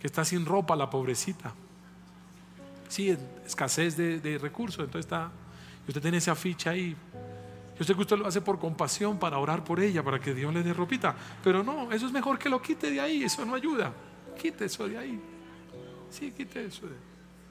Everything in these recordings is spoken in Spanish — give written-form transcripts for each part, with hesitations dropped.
que está sin ropa, la pobrecita. Sí, escasez de recursos, entonces está, y usted tiene esa ficha ahí. Yo sé que usted lo hace por compasión, para orar por ella, para que Dios le dé ropita, pero no, eso es mejor que lo quite de ahí, eso no ayuda. Quite eso de ahí. Sí, quite eso de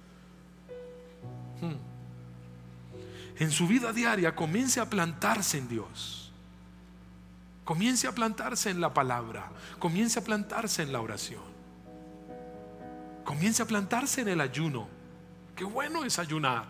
ahí. En su vida diaria comience a plantarse en Dios. Comience a plantarse en la palabra. Comience a plantarse en la oración. Comience a plantarse en el ayuno. Qué bueno es ayunar.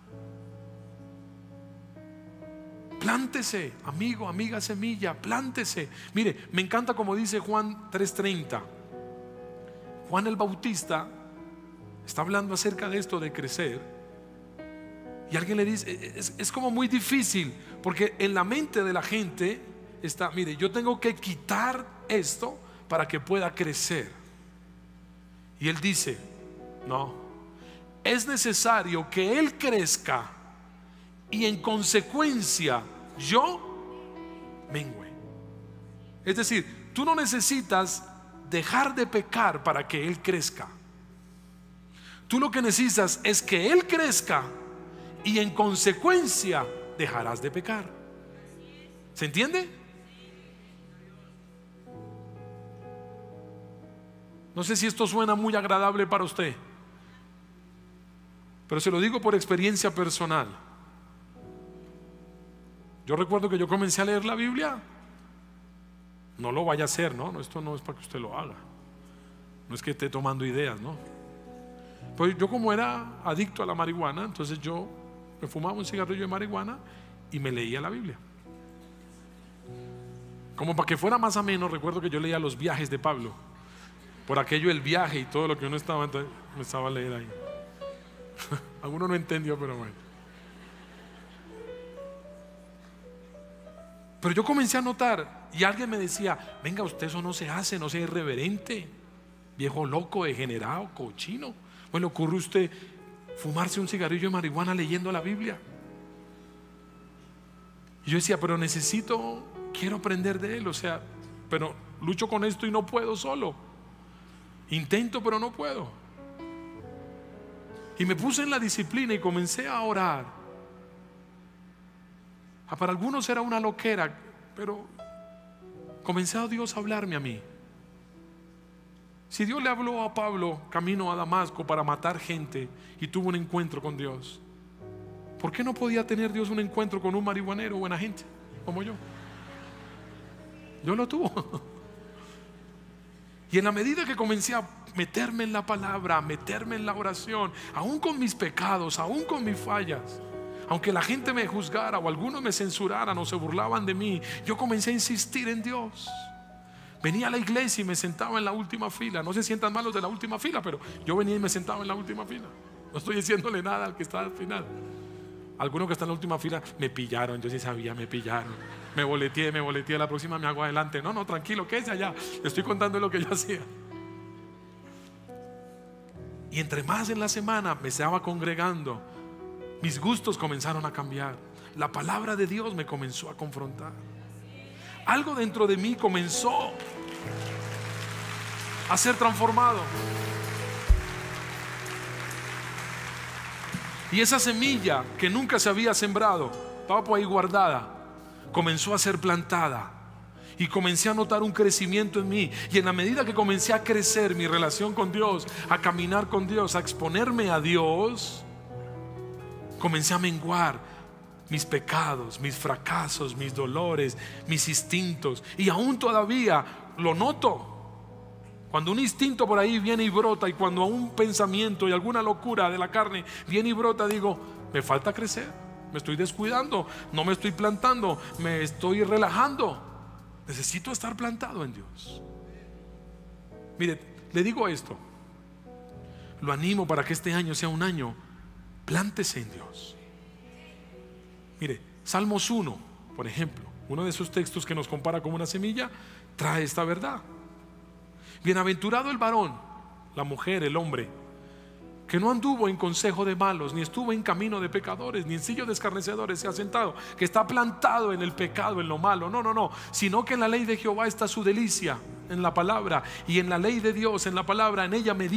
Plántese, amigo, amiga semilla, plántese. Mire, me encanta como dice Juan 3:30. Juan el Bautista está hablando acerca de esto de crecer, y alguien le dice, es como muy difícil, porque en la mente de la gente está, mire, yo tengo que quitar esto para que pueda crecer. Y él dice, no, es necesario que él crezca y en consecuencia yo mengüe. Es decir, tú no necesitas dejar de pecar para que él crezca. Tú lo que necesitas es que él crezca y en consecuencia dejarás de pecar. ¿Se entiende? No sé si esto suena muy agradable para usted, pero se lo digo por experiencia personal. Yo recuerdo que yo comencé a leer la Biblia. No lo vaya a hacer, ¿no? Esto no es para que usted lo haga. No es que esté tomando ideas, ¿no? Pues yo, como era adicto a la marihuana, entonces yo me fumaba un cigarrillo de marihuana y me leía la Biblia. Como para que fuera más ameno, recuerdo que yo leía los viajes de Pablo. Por aquello el viaje y todo lo que uno estaba, entonces me estaba a leer ahí. Alguno no entendió, pero bueno. Pero yo comencé a notar, y alguien me decía, venga, usted eso no se hace, no sea irreverente, viejo loco, degenerado, cochino. Bueno, ¿ocurre a usted fumarse un cigarrillo de marihuana leyendo la Biblia? Y yo decía, pero quiero aprender de él, o sea, pero lucho con esto y no puedo solo. Intento, pero no puedo. Y me puse en la disciplina y comencé a orar. Para algunos era una loquera, pero comencé a Dios a hablarme a mí. Si Dios le habló a Pablo camino a Damasco para matar gente y tuvo un encuentro con Dios, ¿por qué no podía tener Dios un encuentro con un marihuanero, buena gente como yo? Yo lo tuvo. Y en la medida que comencé a meterme en la palabra, a meterme en la oración, aún con mis pecados, aún con mis fallas, aunque la gente me juzgara o algunos me censuraran o se burlaban de mí, yo comencé a insistir en Dios. Venía a la iglesia y me sentaba en la última fila. No se sientan mal los de la última fila, pero yo venía y me sentaba en la última fila. No estoy diciéndole nada al que está al final. Algunos que están en la última fila me pillaron, yo sí sabía, me pillaron. Me boleteé, la próxima me hago adelante. No, tranquilo, quédese allá. Le estoy contando lo que yo hacía. Y entre más en la semana me estaba congregando, mis gustos comenzaron a cambiar. La palabra de Dios me comenzó a confrontar. Algo dentro de mí comenzó a ser transformado. Y esa semilla que nunca se había sembrado, estaba por ahí guardada, comenzó a ser plantada. Y comencé a notar un crecimiento en mí. Y en la medida que comencé a crecer mi relación con Dios, a caminar con Dios, a exponerme a Dios, comencé a menguar mis pecados, mis fracasos, mis dolores, mis instintos. Y aún todavía lo noto. Cuando un instinto por ahí viene y brota, y cuando un pensamiento y alguna locura de la carne viene y brota, digo, me falta crecer, me estoy descuidando, no me estoy plantando, me estoy relajando. Necesito estar plantado en Dios. Mire, le digo esto, lo animo para que este año sea un año, plántese en Dios. Mire, Salmos 1, por ejemplo, uno de esos textos que nos compara como una semilla, trae esta verdad. Bienaventurado el varón, la mujer, el hombre, que no anduvo en consejo de malos, ni estuvo en camino de pecadores, ni en sillo de escarnecedores se ha sentado, que está plantado en el pecado, en lo malo. No, sino que en la ley de Jehová está su delicia, en la palabra, y en la ley de Dios, en la palabra, en ella medita